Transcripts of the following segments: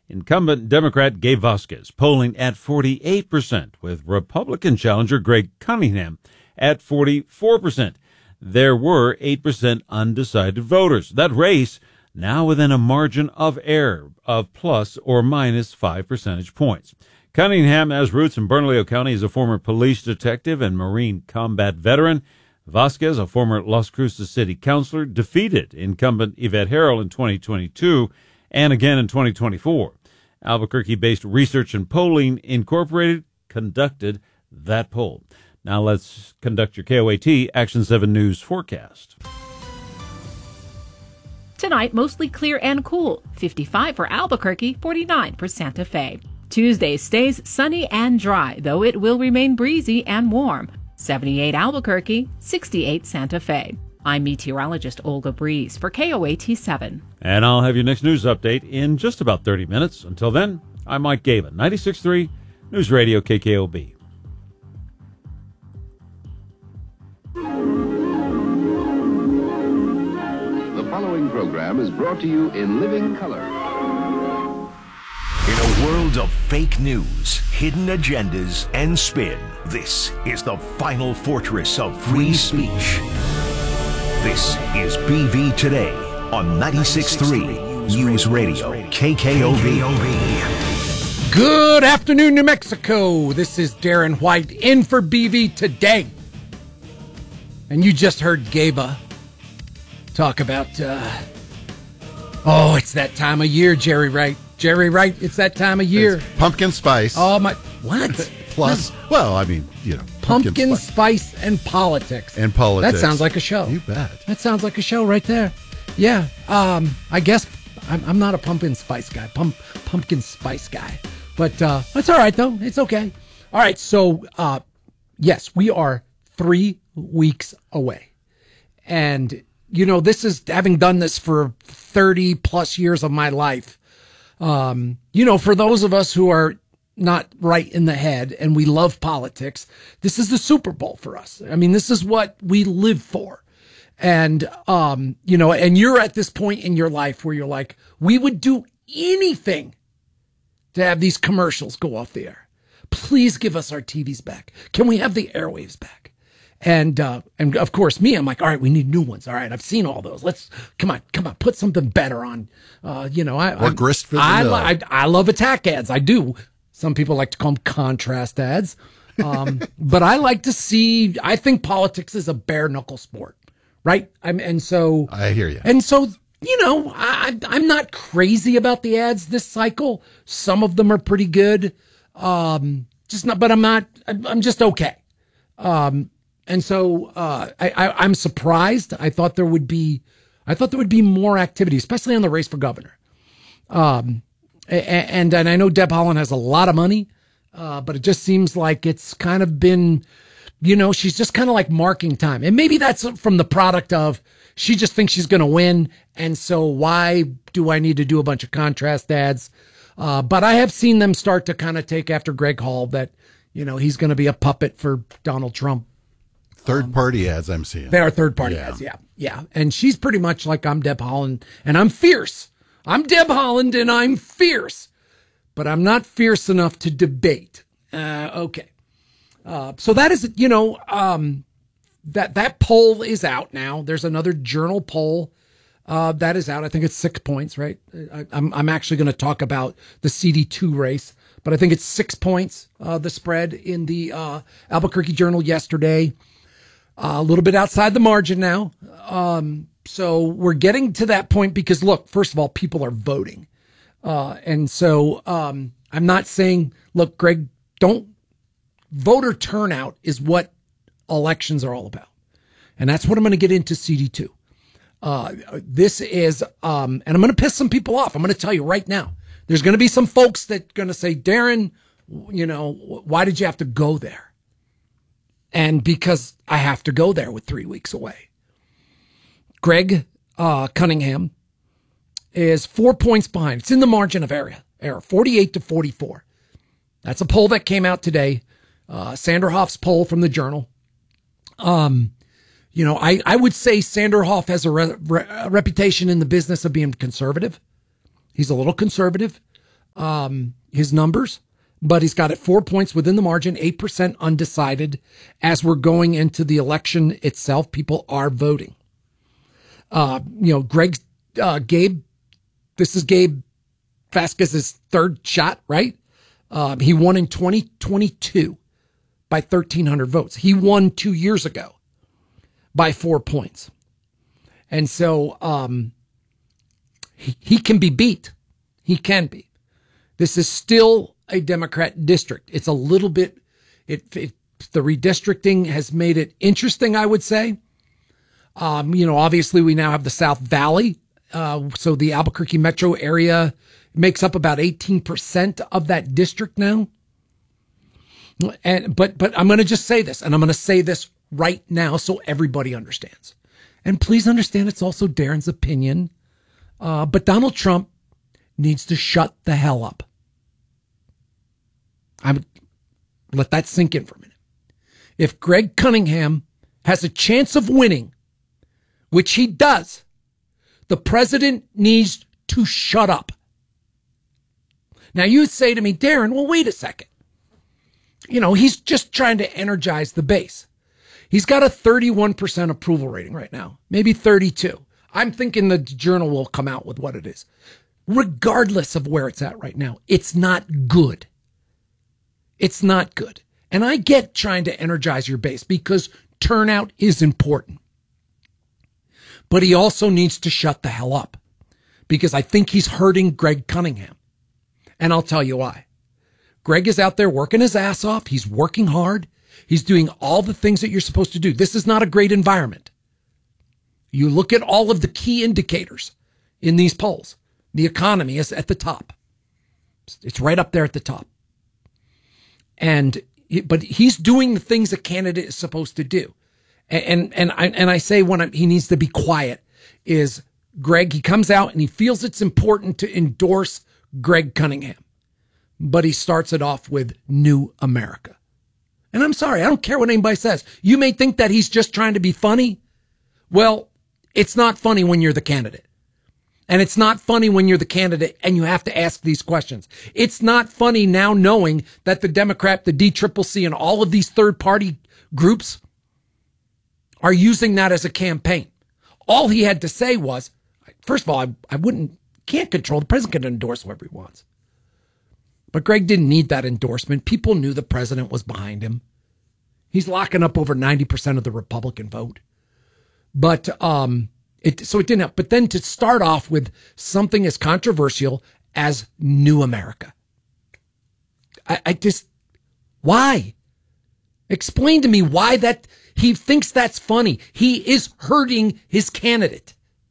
Incumbent Democrat Gabe Vasquez polling at 48%, with Republican challenger Greg Cunningham at 44%. There were 8% undecided voters. That race now within a margin of error of plus or minus 5 percentage points. Cunningham has roots in Bernalillo County as a former police detective and Marine combat veteran. Vasquez, a former Las Cruces city councilor, defeated incumbent Yvette Harrell in 2022 and again in 2024. Albuquerque-based Research and Polling Incorporated conducted that poll. Now let's conduct your KOAT Action 7 News forecast. Tonight, mostly clear and cool. 55 for Albuquerque, 49 for Santa Fe. Tuesday stays sunny and dry, though it will remain breezy and warm. 78 Albuquerque, 68 Santa Fe. I'm meteorologist Olga Breeze for KOAT 7. And I'll have your next news update in just about 30 minutes. Until then, I'm Mike Gabin, 96.3 News Radio KKOB. The following program is brought to you in living color. In a world of fake news, hidden agendas, and spin, this is the final fortress of free speech. This is BV Today on 96.3 News Radio KKOB. Good afternoon, New Mexico. This is Darren White in for BV Today. And you just heard Gaba talk about, it's that time of year, Jerry Wright. Jerry Wright, it's that time of year. It's pumpkin spice. Oh, my, what? Plus, well, I mean, pumpkin spice and politics. And politics. That sounds like a show. You bet. That sounds like a show right there. Yeah, I guess I'm not a pumpkin spice guy, pumpkin spice guy. But that's all right, though. It's okay. All right, so, yes, we are 3 weeks away. And, this is, having done this for 30 plus years of my life, for those of us who are not right in the head and we love politics, this is the Super Bowl for us. I mean, this is what we live for. And, and you're at this point in your life where you're like, we would do anything to have these commercials go off the air. Please give us our TVs back. Can we have the airwaves back? And of course, I'm like, all right, we need new ones. All right, I've seen all those. Let's come on, put something better on. Grist for the I love attack ads. I do. Some people like to call them contrast ads, but I like to see. I think politics is a bare knuckle sport, right? I hear you. And so I'm not crazy about the ads this cycle. Some of them are pretty good, I'm just okay. And so I'm surprised. I thought there would be more activity, especially on the race for governor. And I know Deb Haaland has a lot of money, but it just seems like it's kind of been, she's just kind of like marking time. And maybe that's from the product of she just thinks she's going to win. And so why do I need to do a bunch of contrast ads? But I have seen them start to kind of take after Greg Hall that, he's going to be a puppet for Donald Trump. Third-party ads I'm seeing. They are third-party ads, yeah. And she's pretty much like, I'm Deb Haaland, and I'm fierce. I'm Deb Haaland, and I'm fierce. But I'm not fierce enough to debate. Okay. So that is, that poll is out now. There's another Journal poll that is out. I think it's 6 points, right? I'm actually going to talk about the CD2 race, but I think it's 6 points, the spread in the Albuquerque Journal yesterday. A little bit outside the margin now. So we're getting to that point because, look, first of all, people are voting. And so I'm not saying, look, Greg, voter turnout is what elections are all about. And that's what I'm going to get into CD2. This is, and I'm going to piss some people off. I'm going to tell you right now, there's going to be some folks that are going to say, Darren, why did you have to go there? And because I have to go there with 3 weeks away. Greg Cunningham is 4 points behind. It's in the margin of error, 48-44. That's a poll that came out today. Sanderhoff's poll from the Journal. I would say Sanderhoff has a reputation in the business of being conservative. He's a little conservative. his numbers, but he's got it 4 points within the margin, 8% undecided. As we're going into the election itself, people are voting. Gabe, this is Gabe Vasquez's third shot, right? He won in 2022 by 1,300 votes. He won 2 years ago by 4 points. And so he can be beat. He can be. This is still a Democrat district. It's a little bit, the redistricting has made it interesting, I would say. Obviously we now have the South Valley. So the Albuquerque metro area makes up about 18% of that district now. But I'm going to just say this, and I'm going to say this right now so everybody understands. And please understand it's also Darren's opinion. But Donald Trump needs to shut the hell up. I would let that sink in for a minute. If Greg Cunningham has a chance of winning, which he does, the president needs to shut up. Now you say to me, Darren, well, wait a second. He's just trying to energize the base. He's got a 31% approval rating right now, maybe 32. I'm thinking the Journal will come out with what it is. Regardless of where it's at right now, it's not good. It's not good. And I get trying to energize your base because turnout is important. But he also needs to shut the hell up because I think he's hurting Greg Cunningham. And I'll tell you why. Greg is out there working his ass off. He's working hard. He's doing all the things that you're supposed to do. This is not a great environment. You look at all of the key indicators in these polls. The economy is at the top. It's right up there at the top. But he's doing the things a candidate is supposed to do. And I say he needs to be quiet is Greg, he comes out and he feels it's important to endorse Greg Cunningham, but he starts it off with New America. And I'm sorry, I don't care what anybody says. You may think that he's just trying to be funny. Well, it's not funny when you're the candidate. And it's not funny when you're the candidate and you have to ask these questions. It's not funny now knowing that the Democrat, the DCCC, and all of these third-party groups are using that as a campaign. All he had to say was, first of all, can't control. The president can endorse whoever he wants. But Greg didn't need that endorsement. People knew the president was behind him. He's locking up over 90% of the Republican vote. But it didn't help. But then to start off with something as controversial as New America. Why? Explain to me why that he thinks that's funny. He is hurting his candidate.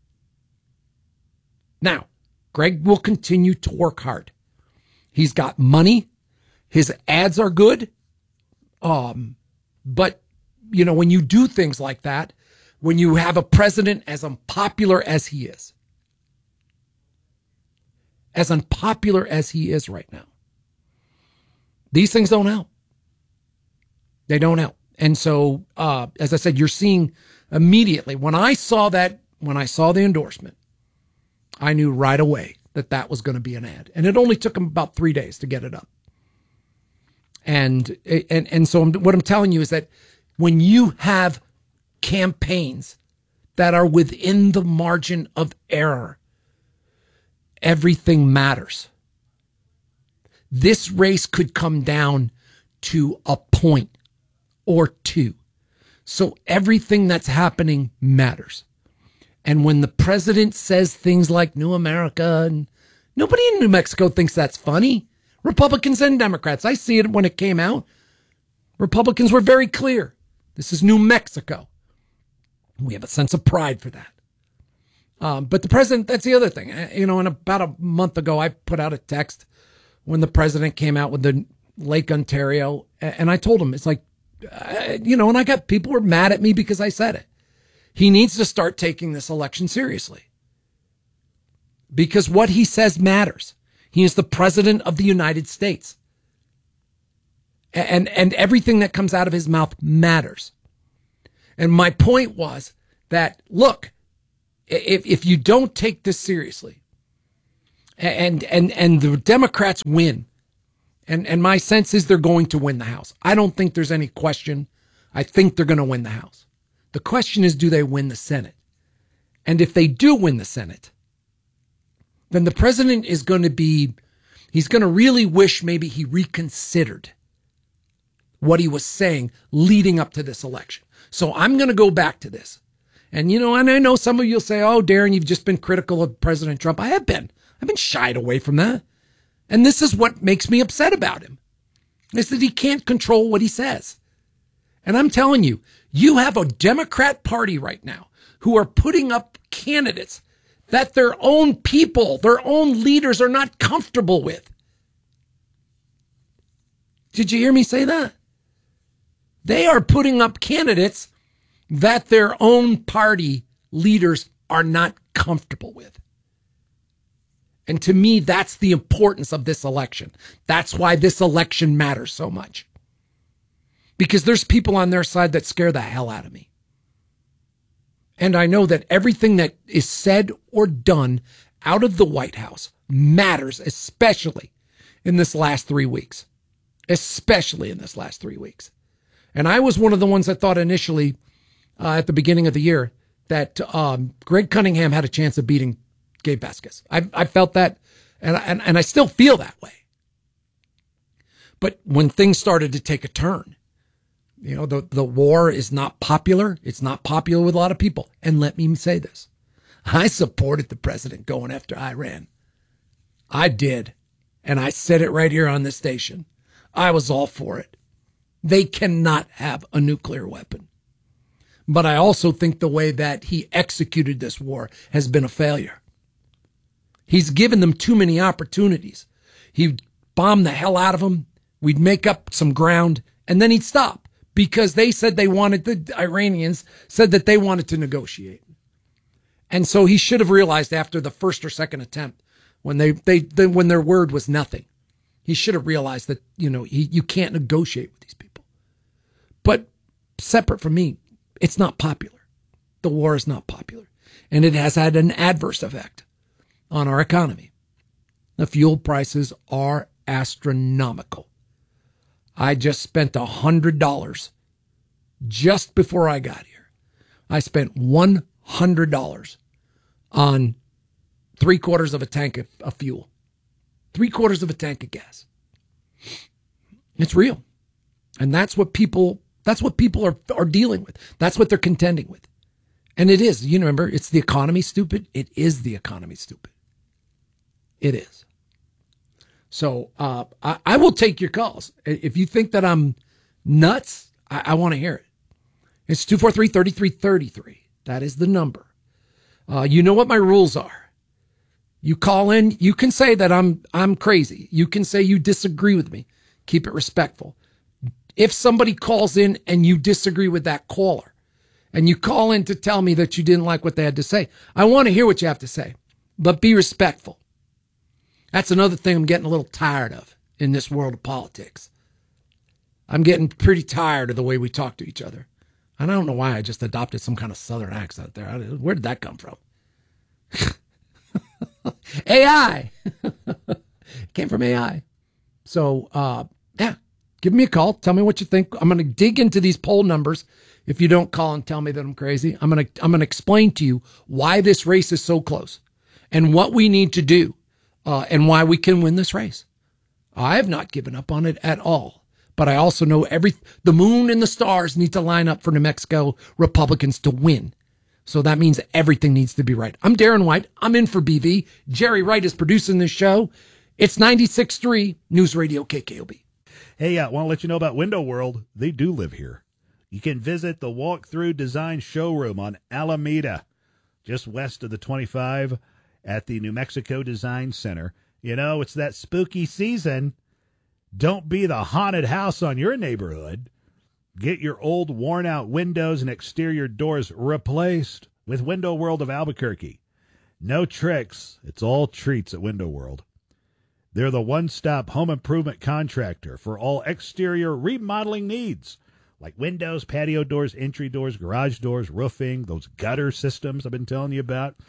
Now, Greg will continue to work hard. He's got money. His ads are good. But, when you do things like that, when you have a president as unpopular as he is right now, these things don't help. They don't help. And so, as I said, you're seeing immediately when I saw the endorsement, I knew right away that was going to be an ad. And it only took him about 3 days to get it up. And so what I'm telling you is that when you have campaigns that are within the margin of error, everything matters. This race could come down to a point or two. So everything that's happening matters. And when the president says things like New America, and nobody in New Mexico thinks that's funny. Republicans and Democrats. I see it when it came out. Republicans were very clear. This is New Mexico. We have a sense of pride for that. But the president, that's the other thing. And about a month ago, I put out a text when the president came out with the Lake Ontario. And I told him, it's like, and I got people were mad at me because I said it. He needs to start taking this election seriously. Because what he says matters. He is the president of the United States. And everything that comes out of his mouth matters. And my point was that, look, if you don't take this seriously, and the Democrats win. And my sense is they're going to win the House. I don't think there's any question. I think they're going to win the House. The question is, do they win the Senate? And if they do win the Senate, then the president is going to he's going to really wish maybe he reconsidered what he was saying leading up to this election. So I'm going to go back to this. And, and I know some of you will say, oh, Darren, you've just been critical of President Trump. I have been. I've been shied away from that. And this is what makes me upset about him, is that he can't control what he says. And I'm telling you, you have a Democrat Party right now who are putting up candidates that their own people, their own leaders are not comfortable with. Did you hear me say that? They are putting up candidates that their own party leaders are not comfortable with. And to me, that's the importance of this election. That's why this election matters so much. Because there's people on their side that scare the hell out of me. And I know that everything that is said or done out of the White House matters, especially in this last 3 weeks. Especially in this last 3 weeks. And I was one of the ones that thought initially, at the beginning of the year, that Greg Cunningham had a chance of beating Gabe Vasquez. I felt that, and I still feel that way. But when things started to take a turn, the war is not popular. It's not popular with a lot of people. And let me say this. I supported the president going after Iran. I did. And I said it right here on this station. I was all for it. They cannot have a nuclear weapon. But I also think the way that he executed this war has been a failure. He's given them too many opportunities. He'd bomb the hell out of them. We'd make up some ground, and then he'd stop because they said the Iranians said that they wanted to negotiate. And so he should have realized after the first or second attempt, when when their word was nothing, he should have realized that, you can't negotiate with these people. But separate from me, it's not popular. The war is not popular. And it has had an adverse effect on our economy. The fuel prices are astronomical. I just spent $100 just before I got here. I spent $100 on 3/4 of a tank of fuel. 3/4 of a tank of gas. It's real. And that's what people are dealing with. That's what they're contending with. And it is, remember, it's the economy, stupid. It is the economy, stupid. It is. So I will take your calls. If you think that I'm nuts, I want to hear it. It's 243-3333. That is the number. You know what my rules are. You call in. You can say that I'm crazy. You can say you disagree with me. Keep it respectful. If somebody calls in and you disagree with that caller, and you call in to tell me that you didn't like what they had to say, I want to hear what you have to say, but be respectful. That's another thing I'm getting a little tired of in this world of politics. I'm getting pretty tired of the way we talk to each other. I don't know why I just adopted some kind of Southern accent there. Where did that come from? AI. It came from AI. So, give me a call. Tell me what you think. I'm going to dig into these poll numbers. If you don't call and tell me that I'm crazy, I'm going to explain to you why this race is so close and what we need to do. And why we can win this race. I have not given up on it at all. But I also know the moon and the stars need to line up for New Mexico Republicans to win. So that means everything needs to be right. I'm Darren White. I'm in for BV. Jerry Wright is producing this show. It's 96.3 News Radio KKOB. Hey, I want to let you know about Window World. They do live here. You can visit the Walkthrough Design Showroom on Alameda, just west of the 25 at the New Mexico Design Center. It's that spooky season. Don't be the haunted house on your neighborhood. Get your old worn-out windows and exterior doors replaced with Window World of Albuquerque. No tricks. It's all treats at Window World. They're the one-stop home improvement contractor for all exterior remodeling needs, like windows, patio doors, entry doors, garage doors, roofing, those gutter systems I've been telling you about.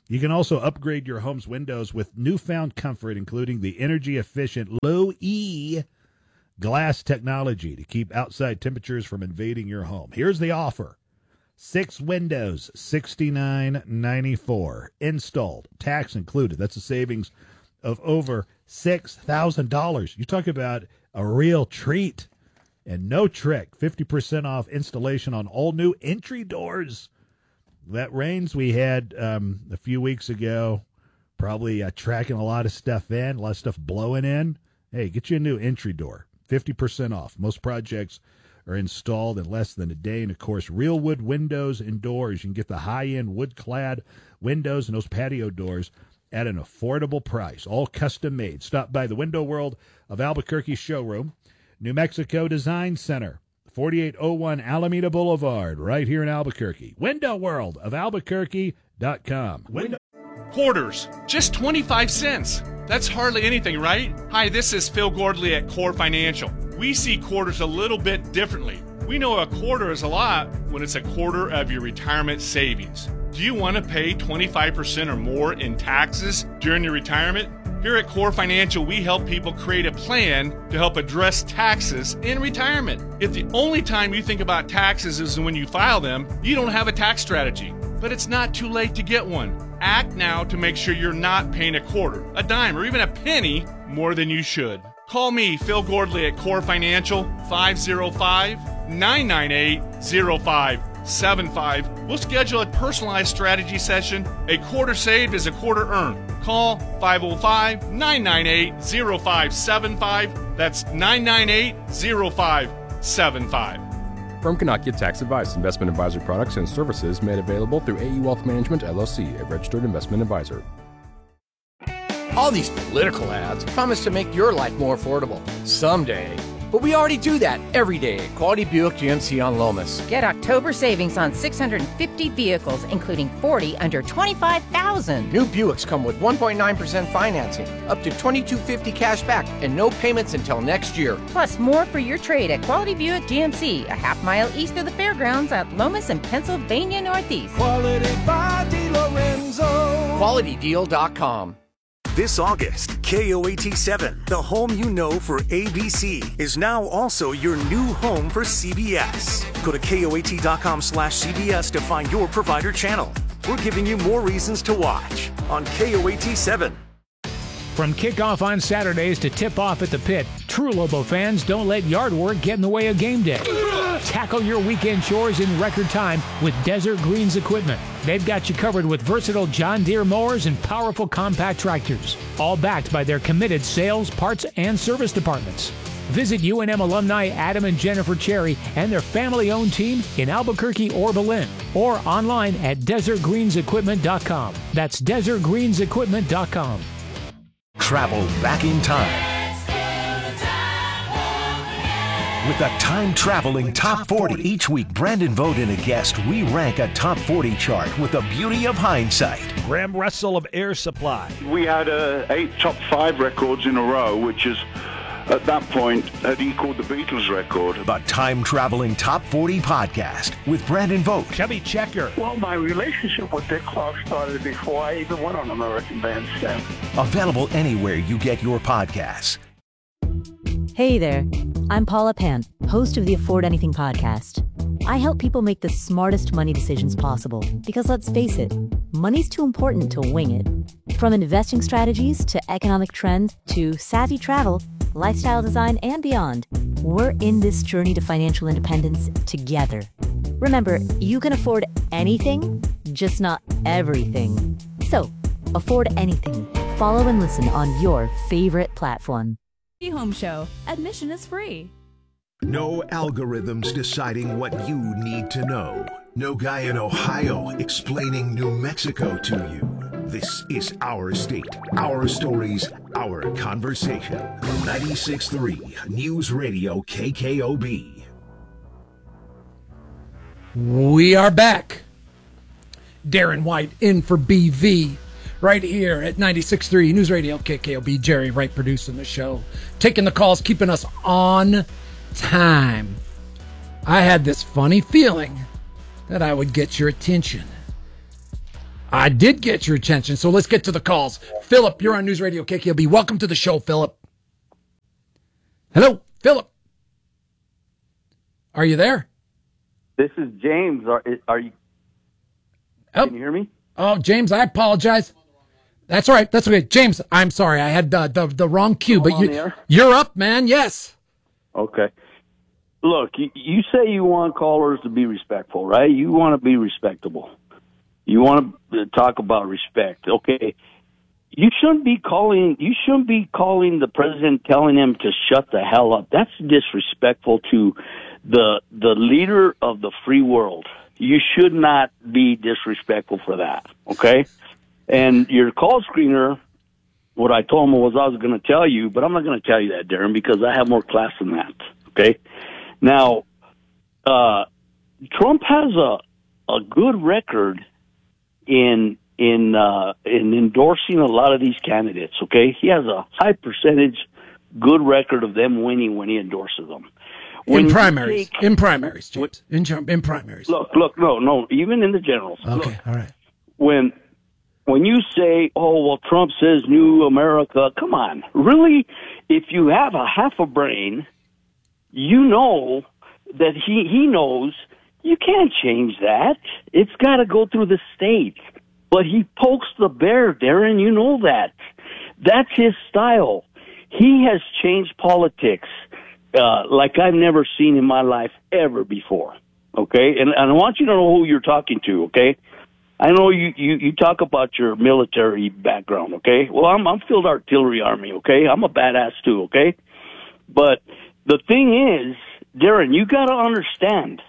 You can also upgrade your home's windows with newfound comfort, including the energy-efficient low-E glass technology to keep outside temperatures from invading your home. Here's the offer. 6 windows, $69.94. Installed, tax included. That's a savings of over $6,000. You talk about a real treat. And no trick, 50% off installation on all new entry doors. That rains we had a few weeks ago, probably tracking a lot of stuff in, a lot of stuff blowing in. Hey, get you a new entry door, 50% off. Most projects are installed in less than a day. And, of course, real wood windows and doors. You can get the high-end wood-clad windows and those patio doors at an affordable price, all custom-made. Stop by the Window World of Albuquerque showroom, New Mexico Design Center, 4801 Alameda Boulevard, right here in Albuquerque. Window World of Albuquerque.com. Quarters, just 25 cents. That's hardly anything, right? Hi, this is Phil Gordley at Core Financial. We see quarters a little bit differently. We know a quarter is a lot when it's a quarter of your retirement savings. Do you want to pay 25% or more in taxes during your retirement? Here at Core Financial, we help people create a plan to help address taxes in retirement. If the only time you think about taxes is when you file them, you don't have a tax strategy. But it's not too late to get one. Act now to make sure you're not paying a quarter, a dime, or even a penny more than you should. Call me, Phil Gordley, at Core Financial, 505-998-0575. We'll schedule a personalized strategy session. A quarter saved is a quarter earned. Call 505-998-0575. That's 998-0575. Firm cannot get tax advice. Investment advisory products and services made available through AE Wealth Management, LLC, a registered investment advisor. All these political ads promise to make your life more affordable someday. But we already do that every day at Quality Buick GMC on Lomas. Get October savings on 650 vehicles, including 40 under $25,000. New Buicks come with 1.9% financing, up to $2,250 cash back, and no payments until next year. Plus more for your trade at Quality Buick GMC, a half mile east of the fairgrounds at Lomas and Pennsylvania Northeast. Quality by DeLorenzo. QualityDeal.com. This August, KOAT7, the home you know for ABC, is now also your new home for CBS. Go to KOAT.com/CBS to find your provider channel. We're giving you more reasons to watch on KOAT7. From kickoff on Saturdays to tip-off at the pit, true Lobo fans don't let yard work get in the way of game day. Tackle your weekend chores in record time with Desert Greens equipment. They've got you covered with versatile John Deere mowers and powerful compact tractors, all backed by their committed sales, parts, and service departments. Visit UNM alumni Adam and Jennifer Cherry and their family-owned team in Albuquerque or Belen, or online at DesertGreensEquipment.com. That's DesertGreensEquipment.com. Travel back in time with a time-traveling Top 40. Each week, Brandon Vogt and a guest re-rank a Top 40 chart with the beauty of hindsight. Graham Russell of Air Supply. We had 8 top 5 records in a row, which is, at that point, had equaled the Beatles record. The time-traveling Top 40 podcast with Brandon Vogt. Chubby Checker. Well, my relationship with Dick Clark started before I even went on American Bandstand. Available anywhere you get your podcasts. Hey there, I'm Paula Pant, host of the Afford Anything podcast. I help people make the smartest money decisions possible because, let's face it, money's too important to wing it. From investing strategies to economic trends to savvy travel, lifestyle design, and beyond, we're in this journey to financial independence together. Remember, you can afford anything, just not everything. So, afford anything. Follow and listen on your favorite platform. Home Show. Admission is free. No algorithms deciding what you need to know. No guy in Ohio explaining New Mexico to you. This is our state, our stories, our conversation. 96.3 News Radio KKOB. We are back. Darren White in for BV. Right here at 96.3 News Radio KKOB. Jerry Wright producing the show. Taking the calls, keeping us on time. I had this funny feeling that I would get your attention. I did get your attention, so let's get to the calls. Philip, you're on News Radio KKLB. Welcome to the show, Philip. Hello, Philip. Are you there? This is James. Are you? Can you hear me? Oh, James, I apologize. That's all right. That's okay. James, I'm sorry. I had the wrong cue, but you're up, man. Yes. Okay. Look, you say you want callers to be respectful, right? You want to be respectable. You want to talk about respect. Okay. You shouldn't be calling the president, telling him to shut the hell up. That's disrespectful to the leader of the free world. You should not be disrespectful for that. Okay. And your call screener, what I told him was I was going to tell you, but I'm not going to tell you that, Darren, because I have more class than that. Okay. Now, Trump has a good record in endorsing a lot of these candidates. Okay. He has a high percentage good record of them winning when he endorses them. In primaries, James. In primaries. Look, no, even in the generals. Okay. Look, all right. When you say, oh, well, Trump says new America, come on. Really, if you have a half a brain, you know that he knows you can't change that. It's got to go through the states. But he pokes the bear, Darren, you know that. That's his style. He has changed politics like I've never seen in my life ever before, okay? And I want you to know who you're talking to, okay? I know you talk about your military background, okay? Well, I'm Field Artillery Army, okay? I'm a badass too, okay? But the thing is, Darren, you got to understand,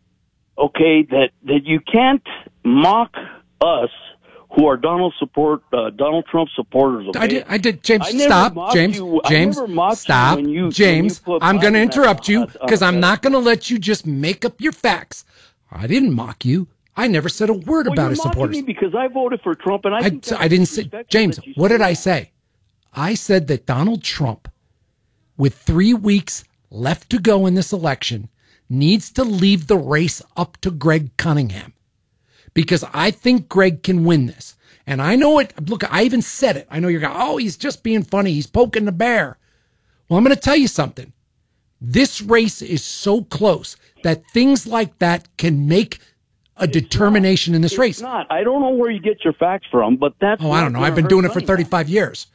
okay, that you can't mock us who are Donald Trump supporters. Okay? I did. James, stop. James, stop. James, I'm going to interrupt you because I'm not going to let you just make up your facts. I didn't mock you. I never said a word about his supporters. Me because I voted for Trump, and I didn't say. James, what did I say? I said that Donald Trump, with 3 weeks left to go in this election, needs to leave the race up to Greg Cunningham, because I think Greg can win this. And I know it. Look, I even said it. I know you're going, oh, he's just being funny. He's poking the bear. Well, I'm going to tell you something. This race is so close that things like that can make a determination in this race. It's not. I don't know where you get your facts from, but that's... Oh, I don't know. I've been doing it for 35 years.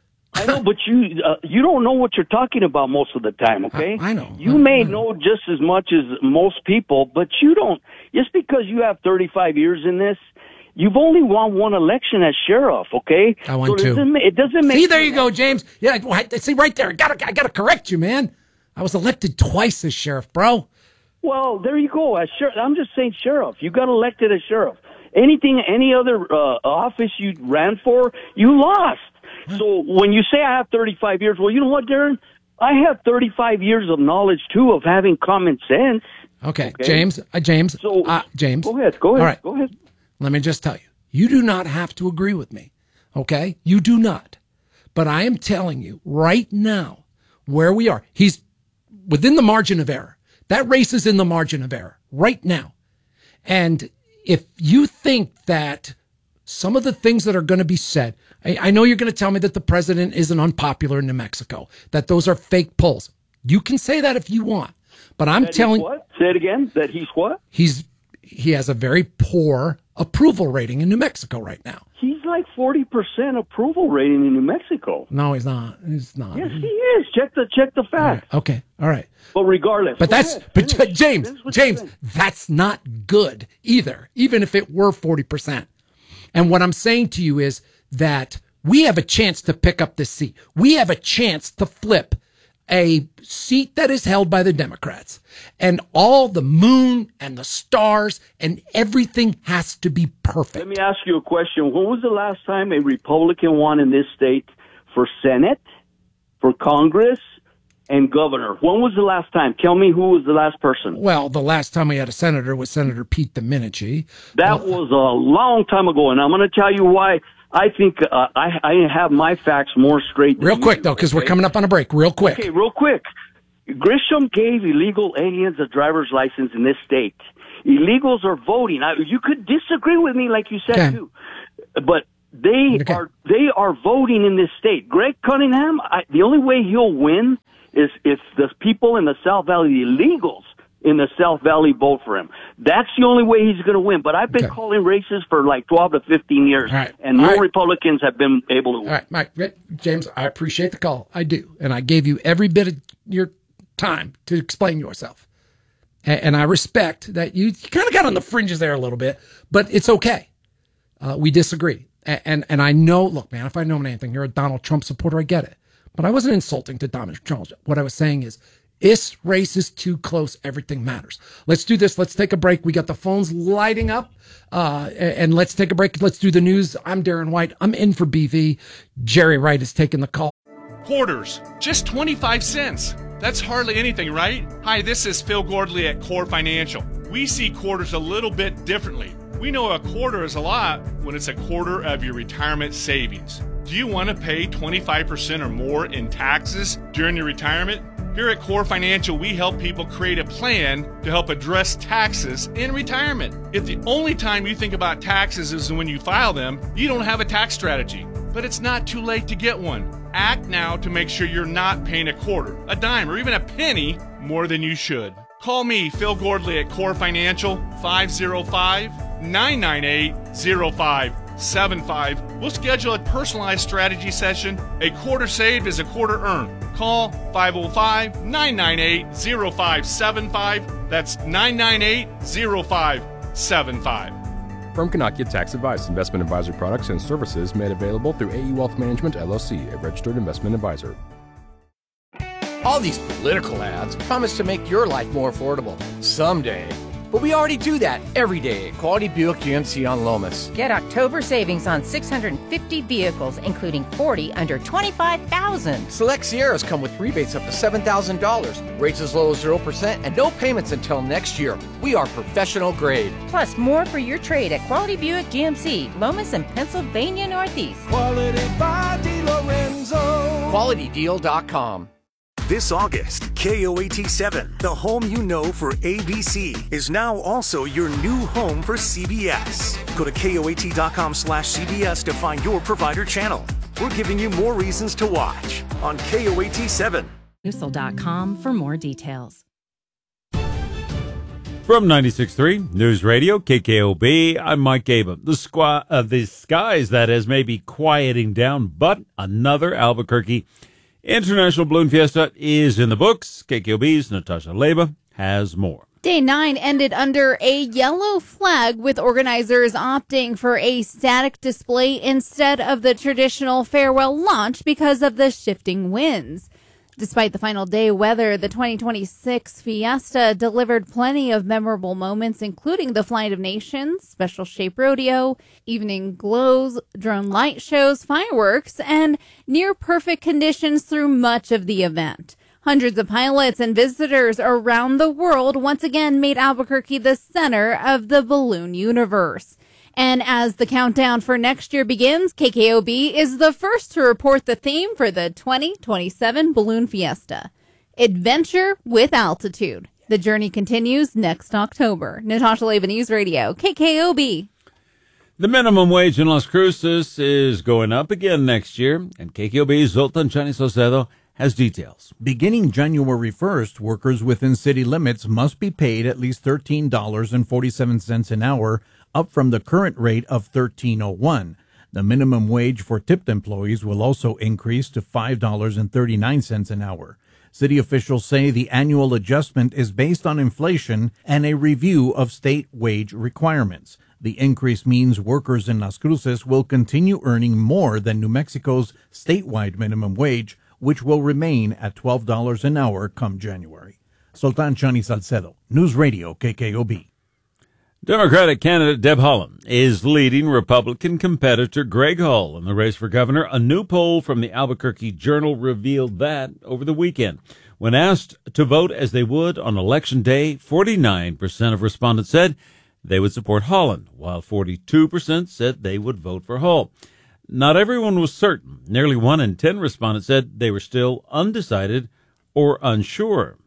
I know, but you don't know what you're talking about most of the time, okay? I know. You may know just as much as most people, but you don't. Just because you have 35 years in this, you've only won one election as sheriff, okay? I won two. It doesn't make... See, there you go, James. Yeah, see, right there. I gotta correct you, man. I was elected twice as sheriff, bro. Well, there you go. As sheriff, I'm just saying sheriff. You got elected as sheriff. Any other office you ran for, you lost. So when you say I have 35 years, well, you know what, Darren? I have 35 years of knowledge, too, of having common sense. Okay. James. James. Go ahead. All right. Go ahead. Let me just tell you, you do not have to agree with me, okay? You do not. But I am telling you right now where we are. He's within the margin of error. That race is in the margin of error right now. And if you think that some of the things that are going to be said, I know you're going to tell me that the president isn't unpopular in New Mexico, that those are fake polls. You can say that if you want, but I'm telling you. What? Say it again. That he's what? He has a very poor approval rating in New Mexico right now. He's like 40% approval rating in New Mexico. No, he's not. He's not. Yes, he is. Check the facts. Right. Okay. All right. But regardless. But James, that's not good either, even if it were 40%. And what I'm saying to you is that we have a chance to pick up this seat. We have a chance to flip a seat that is held by the Democrats, and all the moon and the stars and everything has to be perfect. Let me ask you a question. When was the last time a Republican won in this state for Senate, for Congress, and governor? When was the last time? Tell me who was the last person. Well, the last time we had a senator was Senator Pete Domenici. That was a long time ago, and I'm going to tell you why. I think I have my facts more straight. Real quick, though, because we're coming up on a break. Real quick. Okay, real quick. Grisham gave illegal aliens a driver's license in this state. Illegals are voting. Now, you could disagree with me like you said, too. but they are voting in this state. Greg Cunningham, the only way he'll win is if the people in the South Valley, the illegals in the South Valley, vote for him. That's the only way he's going to win. But I've been calling races for like 12 to 15 years, and no Republicans have been able to win. All right, Mike, James, I appreciate the call. I do. And I gave you every bit of your time to explain yourself. And I respect that you kind of got on the fringes there a little bit, but it's okay. We disagree. And I know, look, man, if I know anything, you're a Donald Trump supporter, I get it. But I wasn't insulting to Donald Trump. What I was saying is, this race is too close. Everything matters. Let's do this. Let's take a break. We got the phones lighting up. And let's take a break. Let's do the news. I'm Darren White. I'm in for BV. Jerry Wright is taking the call. Quarters, just 25 cents. That's hardly anything, right? Hi, this is Phil Gordley at Core Financial. We see quarters a little bit differently. We know a quarter is a lot when it's a quarter of your retirement savings. Do you want to pay 25% or more in taxes during your retirement? Here at Core Financial, we help people create a plan to help address taxes in retirement. If the only time you think about taxes is when you file them, you don't have a tax strategy. But it's not too late to get one. Act now to make sure you're not paying a quarter, a dime, or even a penny more than you should. Call me, Phil Gordley, at Core Financial, 505-998-0575. We'll schedule a personalized strategy session. A quarter saved is a quarter earned. Call 505-998-0575. That's 998-0575. Firm cannot get tax advice. Investment advisory products and services made available through AE Wealth Management, LLC, a registered investment advisor. All these political ads promise to make your life more affordable someday. But we already do that every day at Quality Buick GMC on Lomas. Get October savings on 650 vehicles, including 40 under $25,000. Select Sierras come with rebates up to $7,000, rates as low as 0%, and no payments until next year. We are professional grade. Plus, more for your trade at Quality Buick GMC, Lomas and Pennsylvania Northeast. Quality by DiLorenzo. QualityDeal.com. This August, KOAT7, the home you know for ABC, is now also your new home for CBS. Go to KOAT.com/CBS to find your provider channel. We're giving you more reasons to watch on KOAT7. Newsel.com for more details. From 96.3 News Radio, KKOB, I'm Mike Gaba. The skies, that is, may be quieting down, but another Albuquerque International Balloon Fiesta is in the books. KKOB's Natasha Leba has more. Day 9 ended under a yellow flag, with organizers opting for a static display instead of the traditional farewell launch because of the shifting winds. Despite the final day weather, the 2026 Fiesta delivered plenty of memorable moments, including the Flight of Nations, Special Shape Rodeo, evening glows, drone light shows, fireworks, and near-perfect conditions through much of the event. Hundreds of pilots and visitors around the world once again made Albuquerque the center of the balloon universe. And as the countdown for next year begins, KKOB is the first to report the theme for the 2027 Balloon Fiesta: Adventure with Altitude. The journey continues next October. Natasha Leva, News Radio, KKOB. The minimum wage in Las Cruces is going up again next year, and KKOB's Zoltan Chani Saucedo has details. Beginning January 1st, workers within city limits must be paid at least $13.47 an hour, up from the current rate of $13.01. The minimum wage for tipped employees will also increase to $5.39 an hour. City officials say the annual adjustment is based on inflation and a review of state wage requirements. The increase means workers in Las Cruces will continue earning more than New Mexico's statewide minimum wage, which will remain at $12 an hour come January. Sultan Chani Salcedo, News Radio, KKOB. Democratic candidate Deb Haaland is leading Republican competitor Greg Hull in the race for governor. A new poll from the Albuquerque Journal revealed that over the weekend. When asked to vote as they would on Election Day, 49% of respondents said they would support Haaland, while 42% said they would vote for Hull. Not everyone was certain. Nearly 1 in 10 respondents said they were still undecided or unsure.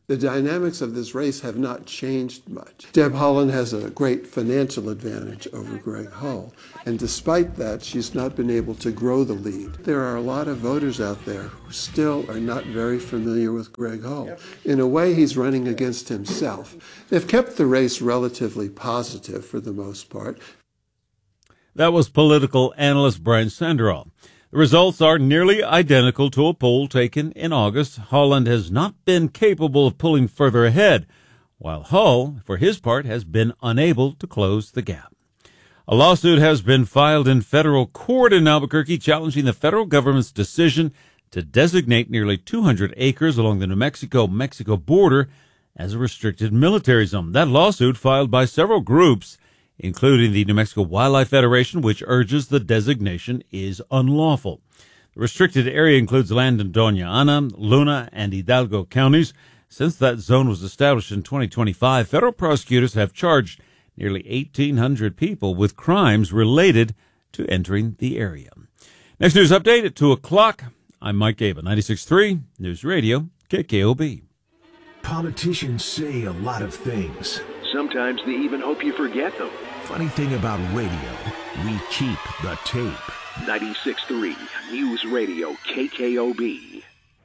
The dynamics of this race have not changed much. Deb Haaland has a great financial advantage over Greg Hull, and despite that, she's not been able to grow the lead. There are a lot of voters out there who still are not very familiar with Greg Hull. In a way, he's running against himself. They've kept the race relatively positive for the most part. That was political analyst Brian Sandoral. The results are nearly identical to a poll taken in August. Haaland has not been capable of pulling further ahead, while Hull, for his part, has been unable to close the gap. A lawsuit has been filed in federal court in Albuquerque challenging the federal government's decision to designate nearly 200 acres along the New Mexico border as a restricted military zone. That lawsuit, filed by several groups, including the New Mexico Wildlife Federation, which urges the designation is unlawful. The restricted area includes land in Doña Ana, Luna, and Hidalgo counties. Since that zone was established in 2025, federal prosecutors have charged nearly 1,800 people with crimes related to entering the area. Next news update at 2 o'clock. I'm Mike Gaba, 96.3 News Radio, KKOB. Politicians say a lot of things. Sometimes they even hope you forget them. Funny thing about radio, we keep the tape. 96.3 News Radio KKOB.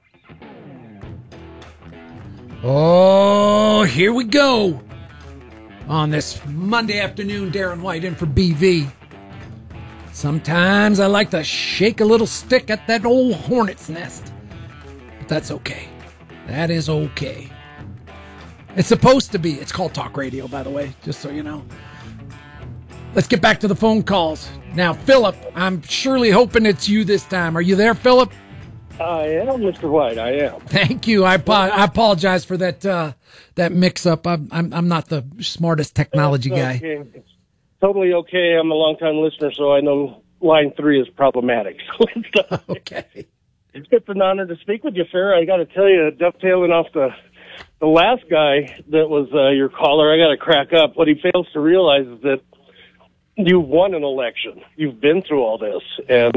Oh, here we go. On this Monday afternoon, Darren White in for BV. Sometimes I like to shake a little stick at that old hornet's nest. But that's okay. That is okay. It's supposed to be. It's called talk radio, by the way, just so you know. Let's get back to the phone calls. Now, Philip, I'm surely hoping it's you this time. Are you there, Philip? I am, Mr. White. I am. Thank you. I apologize for that mix-up. I'm not the smartest technology guy. Okay. It's totally okay. I'm a long-time listener, so I know line 3 is problematic. Okay. It's an honor to speak with you, sir. I got to tell you, dovetailing off the last guy that was your caller, I got to crack up. What he fails to realize is that you've won an election. You've been through all this, and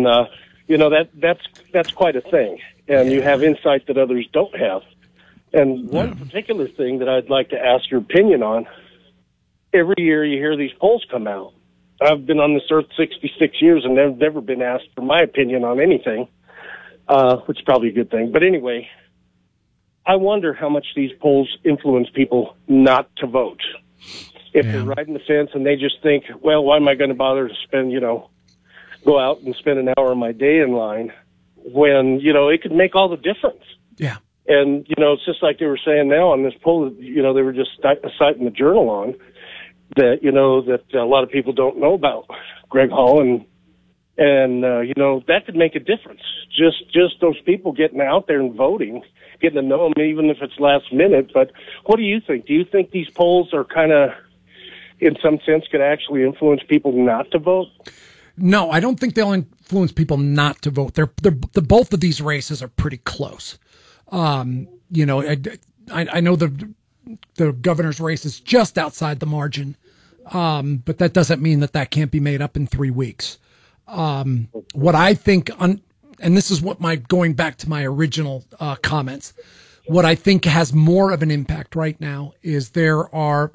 that's quite a thing. And you have insight that others don't have. And one particular thing that I'd like to ask your opinion on: every year you hear these polls come out. I've been on this earth 66 years, and I've never been asked for my opinion on anything, which is probably a good thing. But anyway, I wonder how much these polls influence people not to vote. If they're riding the fence and they just think, well, why am I going to bother to spend, go out and spend an hour of my day in line when, it could make all the difference. Yeah. And, it's just like they were saying now on this poll, they were just citing the Journal on that, that a lot of people don't know about Greg Hull and that could make a difference. Just those people getting out there and voting, getting to know them, even if it's last minute. But what do you think? Do you think these polls are kind of, in some sense, could actually influence people not to vote? No, I don't think they'll influence people not to vote. Both of these races are pretty close. I know the governor's race is just outside the margin, but that doesn't mean that can't be made up in 3 weeks. What I think, and this is what going back to my original comments, what I think has more of an impact right now is there are,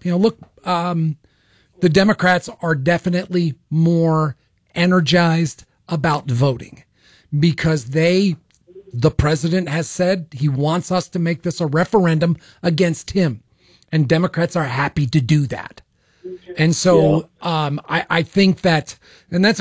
the Democrats are definitely more energized about voting because the president has said he wants us to make this a referendum against him, and Democrats are happy to do that. And so, I think that, and that's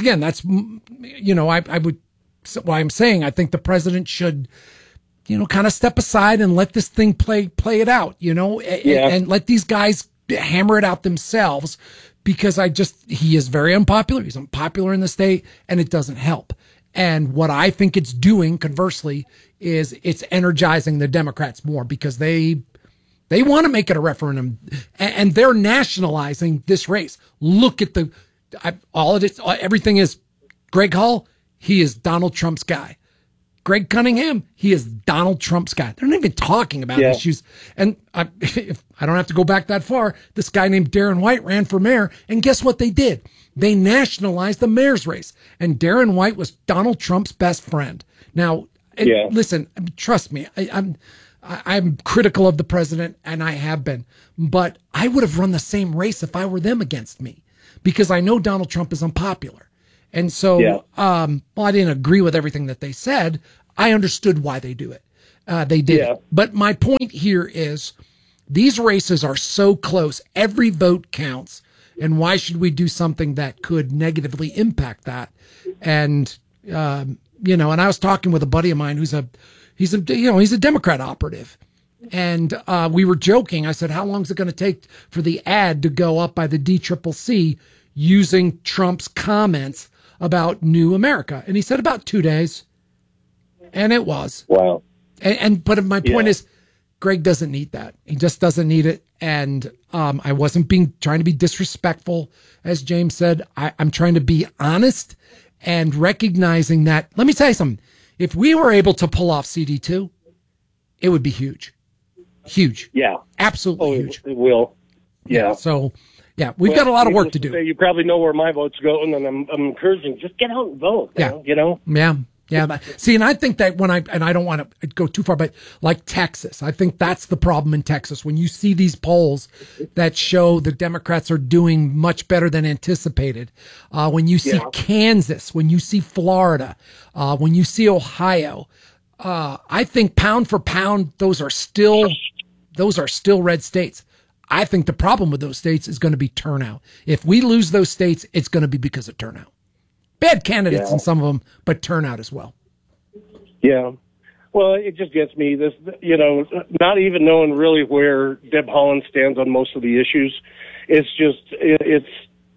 why I'm saying I think the president should, kind of step aside and let this thing play it out, and let these guys hammer it out themselves, because he is very unpopular. He's unpopular in the state, and it doesn't help. And what I think it's doing, conversely, is it's energizing the Democrats more because they want to make it a referendum, and they're nationalizing this race. Look at everything is Greg Hull. He is Donald Trump's guy. Greg Cunningham, he is Donald Trump's guy. They're not even talking about issues. And I don't have to go back that far. This guy named Darren White ran for mayor, and guess what they did? They nationalized the mayor's race, and Darren White was Donald Trump's best friend. Now, listen, trust me, I'm critical of the president, and I have been, but I would have run the same race if I were them against me, because I know Donald Trump is unpopular. And so, well, I didn't agree with everything that they said. I understood why they do it. They did it. But my point here is these races are so close. Every vote counts. And why should we do something that could negatively impact that? And, you know, and I was talking with a buddy of mine he's a Democrat operative. And we were joking. I said, how long is it going to take for the ad to go up by the DCCC using Trump's comments about New America? And he said about 2 days. And it was. Wow. But my point is, Greg doesn't need that. He just doesn't need it. And I wasn't trying to be disrespectful, as James said. I'm trying to be honest and recognizing that. Let me tell you something. If we were able to pull off CD2, it would be huge. Huge. Yeah. Absolutely huge. It will. Yeah. So, yeah, we've got a lot of work to do. You probably know where my vote's going, and I'm encouraging, just get out and vote. You know? Yeah. Yeah. See, and I think that I don't want to go too far, but like Texas, I think that's the problem in Texas. When you see these polls that show the Democrats are doing much better than anticipated, when you see Kansas, when you see Florida, when you see Ohio, I think pound for pound, those are still red states. I think the problem with those states is going to be turnout. If we lose those states, it's going to be because of turnout. Bad candidates in some of them, but turnout as well. Yeah. Well, it just gets me, this, you know, not even knowing really where Deb Haaland stands on most of the issues. It's just, it's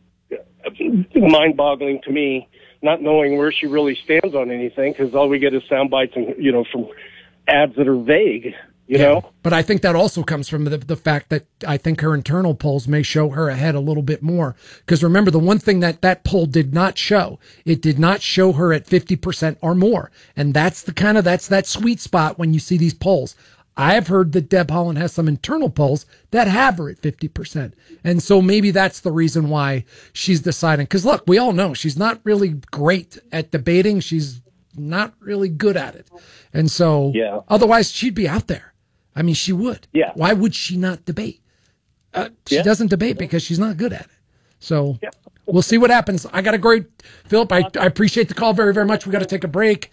mind-boggling to me, not knowing where she really stands on anything, because all we get is sound bites and, you know, from ads that are vague. You know? But I think that also comes from the fact that I think her internal polls may show her ahead a little bit more. Because remember, the one thing that poll did not show, it did not show her at 50% or more. And that's that sweet spot when you see these polls. I have heard that Deb Haaland has some internal polls that have her at 50%. And so maybe that's the reason why she's deciding. Because look, we all know she's not really great at debating. She's not really good at it. And so otherwise she'd be out there. I mean, she would. Yeah. Why would she not debate? She doesn't debate because she's not good at it. So we'll see what happens. I got a great, Philip, I appreciate the call very, very much. We got to take a break.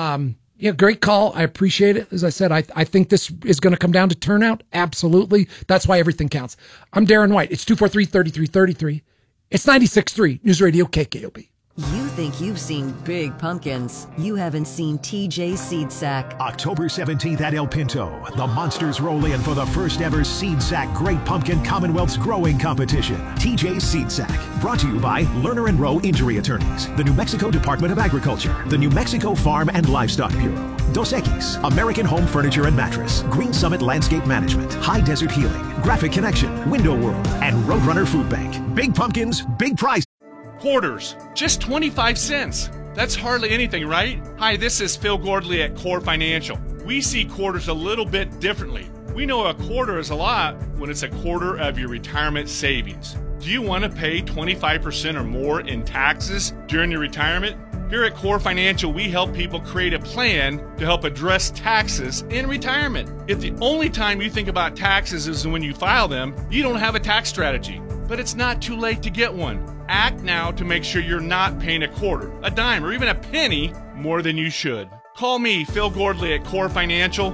Great call. I appreciate it. As I said, I think this is going to come down to turnout. Absolutely. That's why everything counts. I'm Darren White. It's 243-3333. It's 96.3 News Radio KKOB. You think you've seen big pumpkins. You haven't seen TJ Seed Sack. October 17th at El Pinto, the Monsters roll in for the first ever Seed Sack Great Pumpkin Commonwealth's Growing Competition. TJ Seed Sack, brought to you by Lerner & Rowe Injury Attorneys, the New Mexico Department of Agriculture, the New Mexico Farm and Livestock Bureau, Dos Equis, American Home Furniture and Mattress, Green Summit Landscape Management, High Desert Healing, Graphic Connection, Window World, and Roadrunner Food Bank. Big pumpkins, big price. Quarters, just 25 cents. That's hardly anything, right? Hi, this is Phil Gordley at Core Financial. We see quarters a little bit differently. We know a quarter is a lot when it's a quarter of your retirement savings. Do you want to pay 25% or more in taxes during your retirement? Here at Core Financial, we help people create a plan to help address taxes in retirement. If the only time you think about taxes is when you file them, you don't have a tax strategy. But it's not too late to get one. Act now to make sure you're not paying a quarter, a dime, or even a penny more than you should. Call me, Phil Gordley, at Core Financial,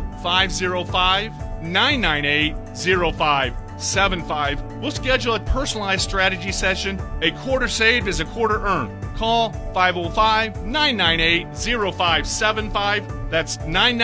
505-998-0575. We'll schedule a personalized strategy session. A quarter saved is a quarter earned. Call 505-998-0575. That's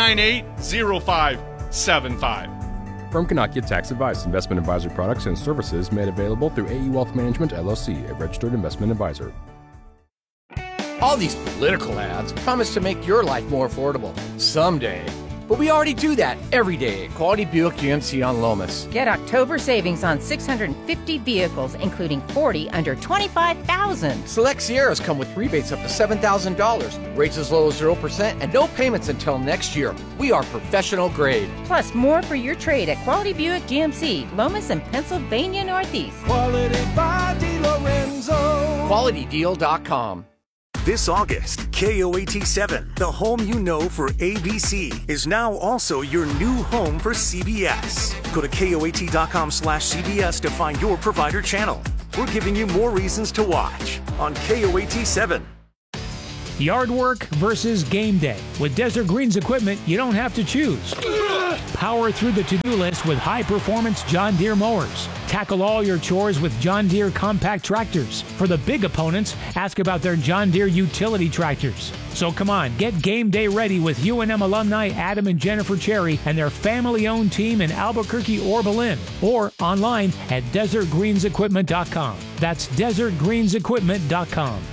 998-0575. Firm cannot get tax advice. Investment advisory products and services made available through AE Wealth Management, LLC, a registered investment advisor. All these political ads promise to make your life more affordable someday. But we already do that every day at Quality Buick GMC on Lomas. Get October savings on 650 vehicles, including 40 under $25,000. Select Sierras come with rebates up to $7,000, rates as low as 0%, and no payments until next year. We are professional grade. Plus, more for your trade at Quality Buick GMC, Lomas and Pennsylvania Northeast. Quality by DeLorenzo. QualityDeal.com. This August, KOAT7, the home you know for ABC, is now also your new home for CBS. Go to KOAT.com/CBS to find your provider channel. We're giving you more reasons to watch on KOAT7. Yard work versus game day. With Desert Greens equipment, you don't have to choose. Power through the to-do list with high-performance John Deere mowers. Tackle all your chores with John Deere compact tractors. For the big opponents, ask about their John Deere utility tractors. So come on, get game day ready with UNM alumni Adam and Jennifer Cherry and their family-owned team in Albuquerque or Berlin, or online at desertgreensequipment.com. That's desertgreensequipment.com.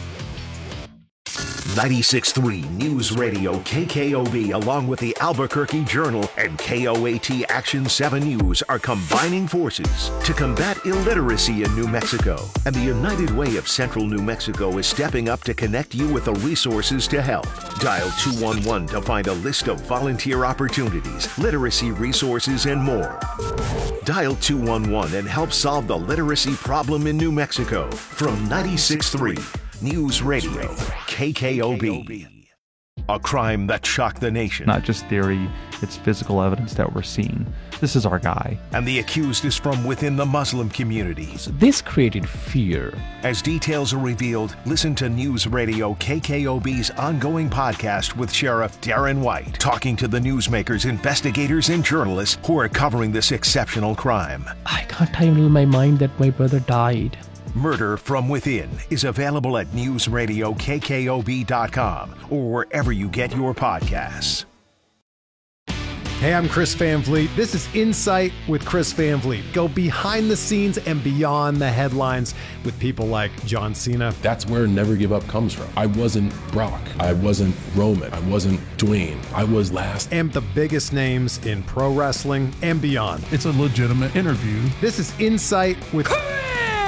96.3 News Radio KKOB, along with the Albuquerque Journal and KOAT Action 7 News, are combining forces to combat illiteracy in New Mexico. And the United Way of Central New Mexico is stepping up to connect you with the resources to help. Dial 211 to find a list of volunteer opportunities, literacy resources, and more. Dial 211 and help solve the literacy problem in New Mexico. From 96.3 News Radio, KKOB. A crime that shocked the nation. Not just theory, it's physical evidence that we're seeing. This is our guy. And the accused is from within the Muslim community. So this created fear. As details are revealed, listen to News Radio KKOB's ongoing podcast with Sheriff Darren White, talking to the newsmakers, investigators, and journalists who are covering this exceptional crime. I can't handle my mind that my brother died. Murder from Within is available at newsradiokkob.com or wherever you get your podcasts. Hey, I'm Chris Van Vliet. This is Insight with Chris Van Vliet. Go behind the scenes and beyond the headlines with people like John Cena. That's where Never Give Up comes from. I wasn't Brock. I wasn't Roman. I wasn't Dwayne. I was last. And the biggest names in pro wrestling and beyond. It's a legitimate interview. This is Insight with Chris Van Vliet.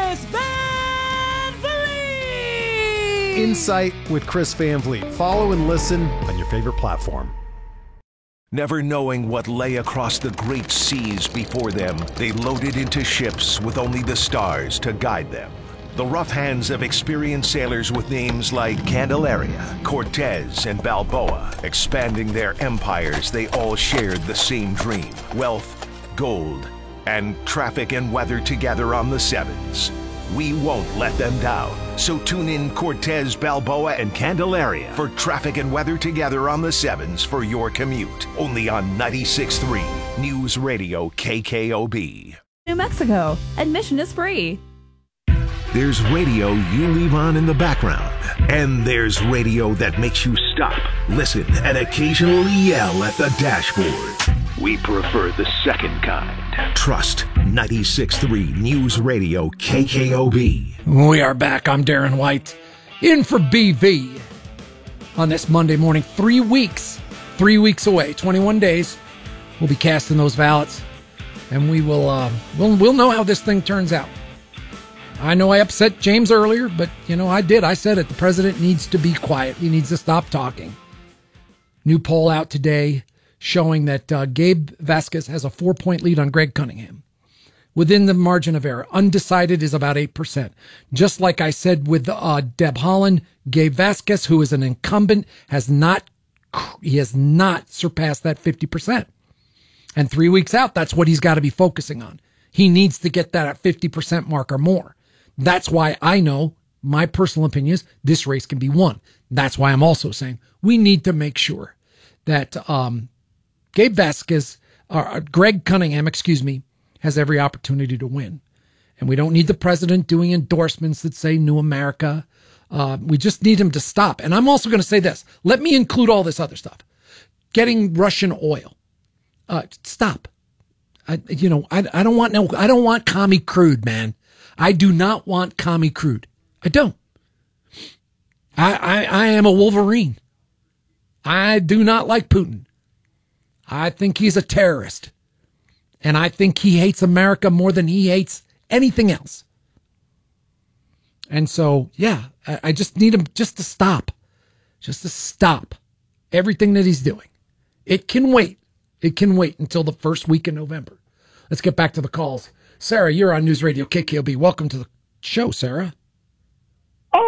Insight with Chris Van Vliet. Follow and listen on your favorite platform. Never knowing what lay across the great seas before them, they loaded into ships with only the stars to guide them. The rough hands of experienced sailors with names like Candelaria, Cortez, and Balboa. Expanding their empires, they all shared the same dream: wealth, gold, and traffic and weather together on the sevens. We won't let them down. So tune in Cortez, Balboa, and Candelaria for traffic and weather together on the sevens for your commute. Only on 96.3 News Radio KKOB. New Mexico. Admission is free. There's radio you leave on in the background. And there's radio that makes you stop, listen, and occasionally yell at the dashboard. We prefer the second kind. Trust 96.3 News Radio KKOB. We are back. I'm Darren White, in for BV on this Monday morning. 3 weeks away, 21 days. We'll be casting those ballots, and we will we'll know how this thing turns out. I know I upset James earlier, but I did. I said it. The president needs to be quiet. He needs to stop talking. New poll out today showing that Gabe Vasquez has a 4-point lead on Greg Cunningham. Within the margin of error, undecided is about 8%. Just like I said with Deb Haaland, Gabe Vasquez, who is an incumbent, has not surpassed that 50%. And 3 weeks out, that's what he's got to be focusing on. He needs to get that at 50% mark or more. That's why I know, my personal opinion is, this race can be won. That's why I'm also saying we need to make sure that Gabe Vasquez, Greg Cunningham, has every opportunity to win. And we don't need the president doing endorsements that say New America. We just need him to stop. And I'm also going to say this. Let me include all this other stuff. Getting Russian oil. Stop. I don't want commie crude, man. I do not want commie crude. I don't. I am a Wolverine. I do not like Putin. I think he's a terrorist. And I think he hates America more than he hates anything else. And so, I just need him just to stop. Just to stop everything that he's doing. It can wait. It can wait until the first week in November. Let's get back to the calls. Sarah, you're on News Radio KKOB. Welcome to the show, Sarah. Oh, I just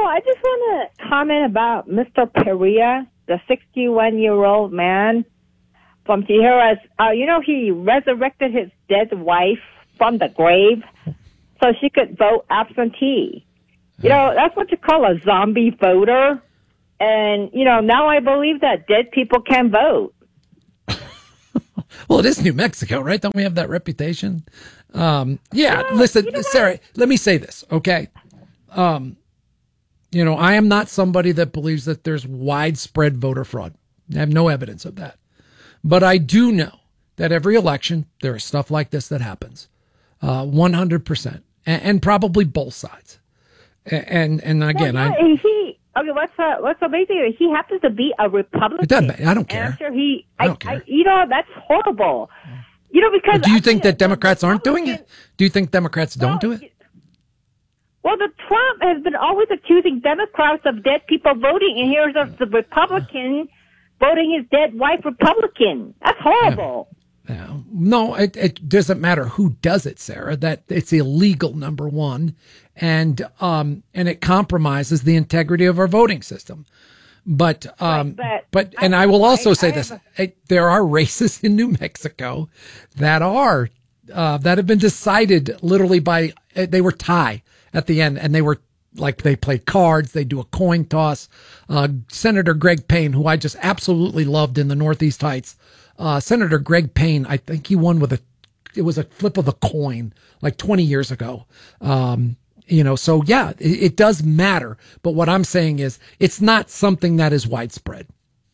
want to comment about Mr. Perea, the 61-year-old man from Tijeras. He resurrected his dead wife from the grave so she could vote absentee. That's what you call a zombie voter. And, now I believe that dead people can vote. Well, it is New Mexico, right? Don't we have that reputation? Listen, Sarah, let me say this, okay? I am not somebody that believes that there's widespread voter fraud. I have no evidence of that. But I do know that every election, there is stuff like this that happens. 100%. And probably both sides. And again, what's amazing? He happens to be a Republican. It doesn't matter. I don't care. I'm sure I don't care. That's horrible. Because but do you think that Democrats aren't doing it? Do you think Democrats don't do it? Well, the Trump has been always accusing Democrats of dead people voting, and here's the Republican voting his dead wife Republican. That's horrible. Yeah. No, it doesn't matter who does it, Sarah. That it's illegal, number one, and it compromises the integrity of our voting system. But I will also say this: there are races in New Mexico that have been decided literally by they were tie at the end, and they were like they play cards, they do a coin toss. Senator Greg Payne, who I just absolutely loved in the Northeast Heights. Senator Greg Payne, I think he won it was a flip of a coin like 20 years ago. So yeah, it does matter. But what I'm saying is it's not something that is widespread.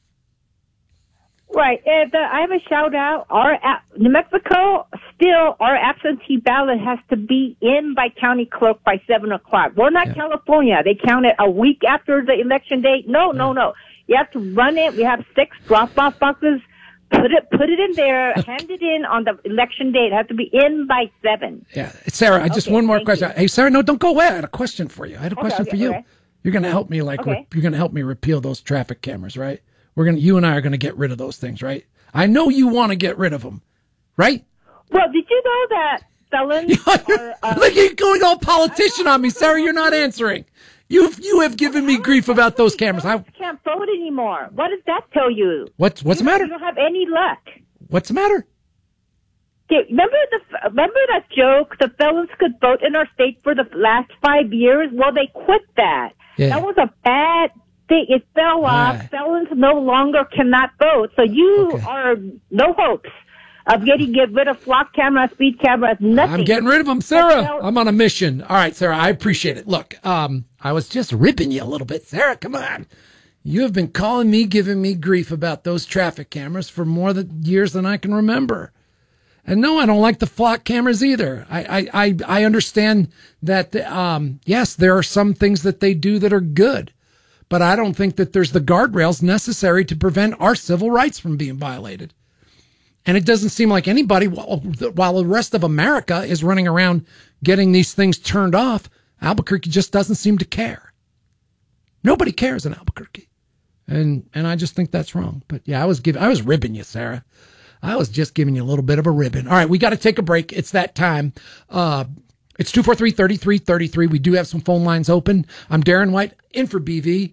Right. I have a shout out. New Mexico, still our absentee ballot has to be in by county clerk by 7:00. We're not California. They count it a week after the election date. No. You have to run it. We have 6 drop-off boxes. Put it in there, hand it in on the election day. It has to be in by 7. Yeah. Sarah, one more question. Hey, Sarah, no, don't go away. I had a question for you. I had a question for you. Okay. You're going to help me you're going to help me repeal those traffic cameras, right? You and I are going to get rid of those things, right? I know you want to get rid of them, right? Well, did you know that felons Look, you're going all politician on me, Sarah. You're not answering. You have given me grief about those cameras. I can't vote anymore. What does that tell you? What's the matter? You don't have any luck. What's the matter? Okay, remember that joke? The felons could vote in our state for the last 5 years. Well, they quit that. Yeah. That was a bad thing. It fell off. Felons no longer cannot vote. So you are no hopes of get rid of flock cameras, speed cameras, nothing. I'm getting rid of them, Sarah. I'm on a mission. All right, Sarah, I appreciate it. Look, I was just ripping you a little bit. Sarah, come on. You have been calling me, giving me grief about those traffic cameras for more years than I can remember. And no, I don't like the flock cameras either. I understand that, yes, there are some things that they do that are good, but I don't think that there's the guardrails necessary to prevent our civil rights from being violated. And it doesn't seem like anybody, while the rest of America is running around getting these things turned off, Albuquerque just doesn't seem to care. Nobody cares in Albuquerque. And I just think that's wrong. But yeah, I was ribbing you, Sarah. I was just giving you a little bit of a ribbon. All right, we got to take a break. It's that time. It's 243-3333. We do have some phone lines open. I'm Darren White, in for BV.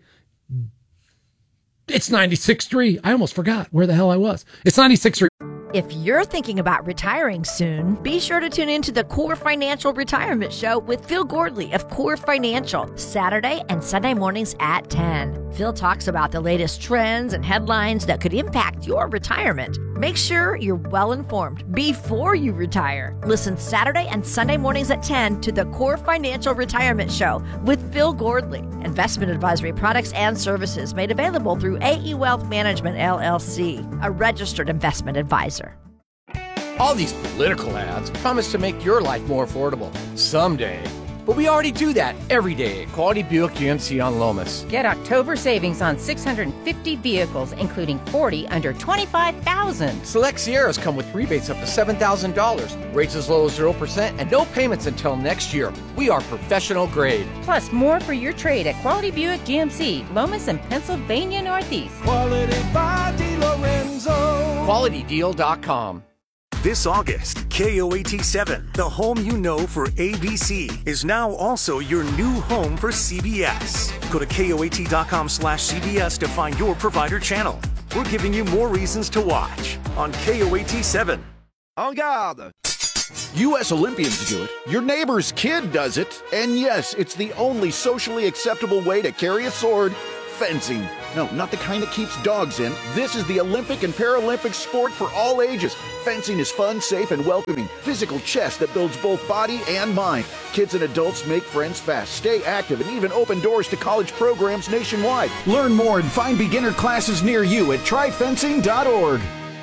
It's 96.3. I almost forgot where the hell I was. It's 96.3. If you're thinking about retiring soon, be sure to tune in to the Core Financial Retirement Show with Phil Gordley of Core Financial, Saturday and Sunday mornings at 10. Phil talks about the latest trends and headlines that could impact your retirement. Make sure you're well informed before you retire. Listen Saturday and Sunday mornings at 10 to the Core Financial Retirement Show with Phil Gordley. Investment advisory products and services made available through AE Wealth Management, LLC, a registered investment advisor. All these political ads promise to make your life more affordable someday. But we already do that every day at Quality Buick GMC on Lomas. Get October savings on 650 vehicles, including 40 under $25,000. Select Sierras come with rebates up to $7,000, rates as low as 0%, and no payments until next year. We are professional grade. Plus, more for your trade at Quality Buick GMC, Lomas and Pennsylvania Northeast. Quality by DeLorenzo. QualityDeal.com. This August, KOAT7, the home you know for ABC, is now also your new home for CBS. Go to KOAT.com/CBS to find your provider channel. We're giving you more reasons to watch on KOAT7. En garde! U.S. Olympians do it, your neighbor's kid does it, and yes, it's the only socially acceptable way to carry a sword, fencing. No, not the kind that keeps dogs in. This is the Olympic and Paralympic sport for all ages. Fencing is fun, safe, and welcoming. Physical chess that builds both body and mind. Kids and adults make friends fast, stay active, and even open doors to college programs nationwide. Learn more and find beginner classes near you at tryfencing.org.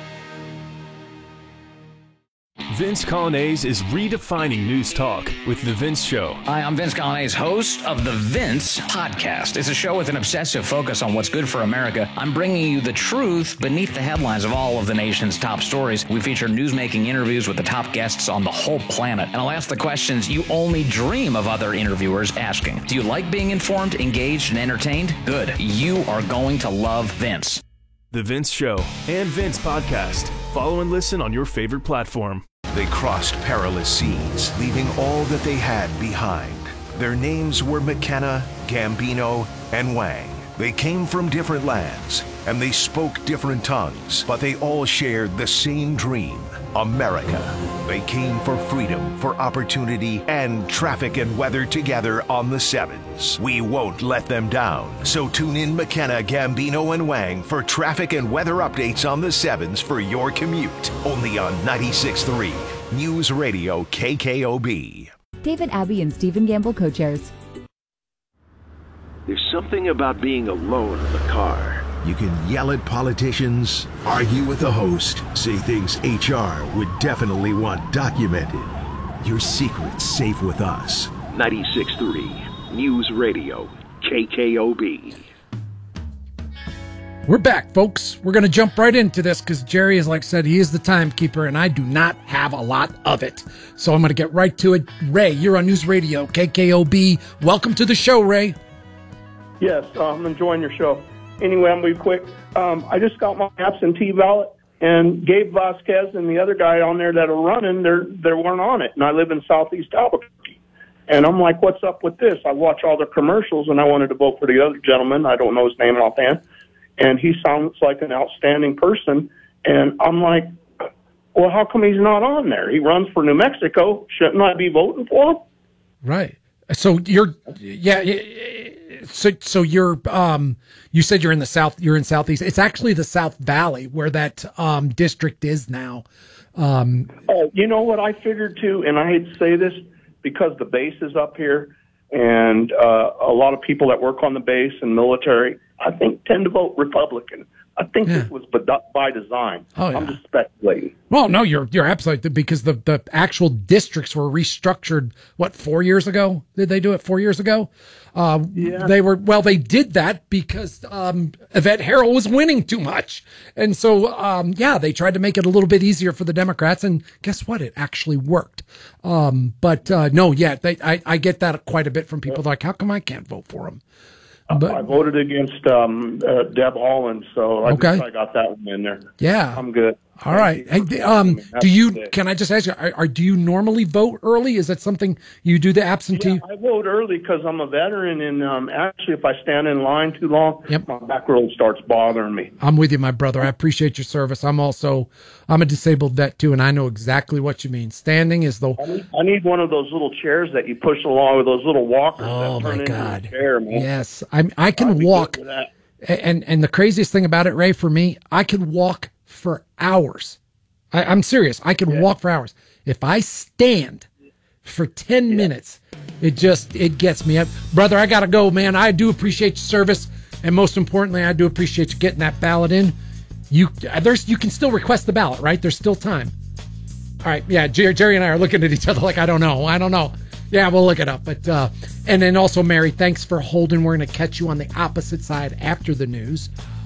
Vince Colonnese is redefining news talk with The Vince Show. Hi, I'm Vince Colonnese, host of The Vince Podcast. It's a show with an obsessive focus on what's good for America. I'm bringing you the truth beneath the headlines of all of the nation's top stories. We feature newsmaking interviews with the top guests on the whole planet. And I'll ask the questions you only dream of other interviewers asking. Do you like being informed, engaged, and entertained? Good. You are going to love Vince. The Vince Show and Vince Podcast. Follow and listen on your favorite platform. They crossed perilous seas, leaving all that they had behind. Their names were McKenna, Gambino, and Wang. They came from different lands, and they spoke different tongues, but they all shared the same dream, America. They came for freedom, for opportunity, and traffic and weather together on the Sevens. We won't let them down. So tune in McKenna, Gambino, and Wang for traffic and weather updates on the Sevens for your commute. Only on 96.3 News Radio KKOB. David Abbey and Stephen Gamble co-chairs. There's something about being alone in the car. You can yell at politicians, argue with the host, say things HR would definitely want documented. Your secret's safe with us. 96.3 News Radio KKOB. We're back, folks. We're going to jump right into this because Jerry, as like said, he is the timekeeper, and I do not have a lot of it. So I'm going to get right to it. Ray, you're on News Radio KKOB. Welcome to the show, Ray. Yes, I'm enjoying your show. Anyway, I'm going to be quick. I just got my absentee ballot, and Gabe Vasquez and the other guy on there that are running, they weren't on it. And I live in Southeast Albuquerque. And I'm like, what's up with this? I watch all the commercials, and I wanted to vote for the other gentleman. I don't know his name offhand. And he sounds like an outstanding person. And I'm like, well, how come he's not on there? He runs for New Mexico. Shouldn't I be voting for him? Right. So you're, So you're, you said you're in the South, you're in Southeast. It's actually the South Valley where that district is now. Oh, you know what I figured too, and I hate to say this because the base is up here, and a lot of people that work on the base and military, I think, tend to vote Republican. I think this was by design. Oh, yeah. I'm just speculating. Well, no, you're absolutely, because the actual districts were restructured, 4 years ago? Did they do it 4 years ago? Yeah. They did that because Yvette Herrell was winning too much. And so, they tried to make it a little bit easier for the Democrats, and guess what? It actually worked. I get that quite a bit from people like, how come I can't vote for them? But I voted against Deb Haaland, so I got that one in there. Yeah, I'm good. All right. Hey, can I just ask you, do you normally vote early? Is that something you do, the absentee? Yeah, I vote early because I'm a veteran, and actually if I stand in line too long, my back row starts bothering me. I'm with you, my brother. I appreciate your service. I'm a disabled vet too, and I know exactly what you mean. Standing is I need one of those little chairs that you push along with those little walkers. Oh, that turn my God. into a chair, man. Yes, I can walk. And the craziest thing about it, Ray, for me, I can walk for hours. I'm serious. I can walk for hours. If I stand for 10 minutes, it gets me up. Brother, I got to go, man. I do appreciate your service. And most importantly, I do appreciate you getting that ballot in. You can still request the ballot, right? There's still time. All right. Yeah. Jerry and I are looking at each other like, I don't know. Yeah, we'll look it up. But and then also, Mary, thanks for holding. We're going to catch you on the opposite side after the news.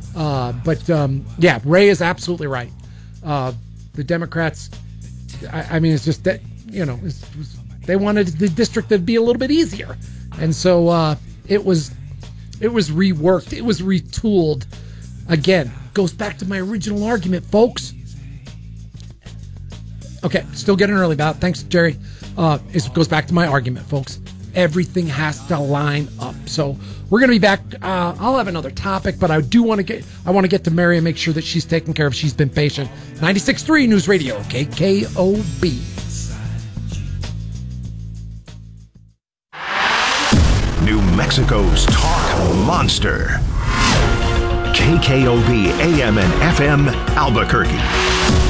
Ray is absolutely right. The Democrats, I mean, it's just that, they wanted the district to be a little bit easier. And so it was reworked. It was retooled. Again, goes back to my original argument, folks. Okay, still getting early ballot. Thanks, Jerry. It goes back to my argument, folks. Everything has to line up. So we're going to be back. I'll have another topic, but I want to get to Mary and make sure that she's taken care of. She's been patient. 96.3 News Radio, KKOB. New Mexico's talk monster. KKOB AM and FM Albuquerque.